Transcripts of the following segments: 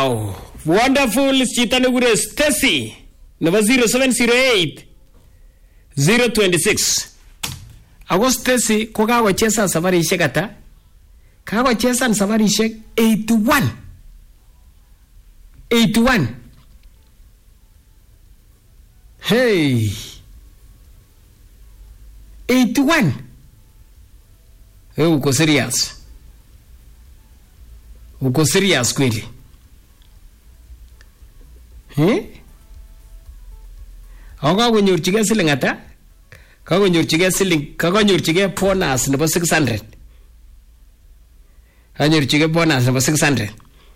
Wow. Wonderful. Chita nukure Stacy. Number 0708 026. Ako Stacy ko kakocheza safarishek ata? Kakocheza safarishek 81. 81. Hey. 81. Uko serious. Uko serious kweli. Ako kakonyorchigei siling ata? Kakonyorchigei bonus nebo 600. Kanyorchigei bonus nebo 600.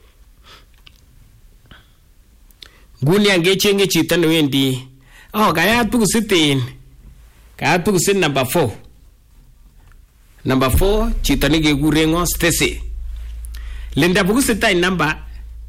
Nguni angechenge chito newendi. Kayat bukusitin. Kayat bukusit number 4. Number 4 chito nekekure ngo Stacy. Linda bukusitai number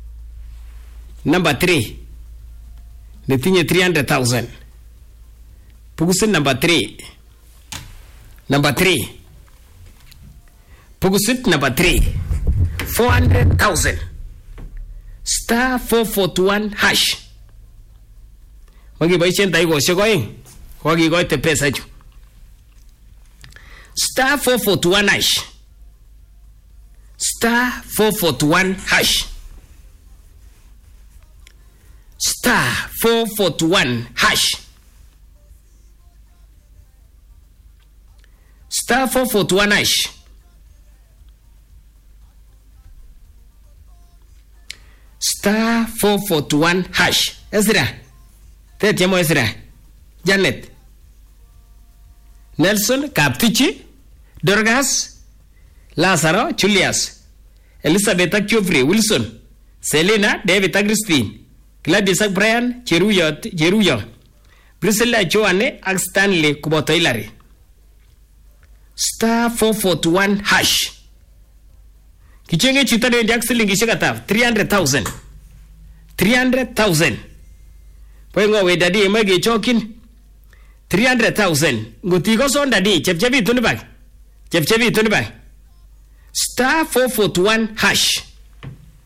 3. Netinye 300,000. Bukusit number 3. Number 3. Bukusit number 3. 400,000. Star 441 hash. Magiboisien taikoshek oeng. Kokikoite pesa chu. Star 441 hash. Star 441 hash. Star 441 hash. Star 441 hash. Star 441 hash. Ezra. Tetiamo Ezra. Janet. Nelson Kaptichi. Dorgas. Lazaro Julius. Elizabeth Geoffrey Wilson. Selena David Christine. Gladys Brian Jeruyo. Priscilla Joanne ak Stanley kuboto Hilary. Star 441 hash. Kichenge chita ndio ndiak silingishika taf 300,000. 300,000. Poingo we dadi emage chokin 300,000. Ngutiko son dadi chepchebi tunibag. Star 441 hash.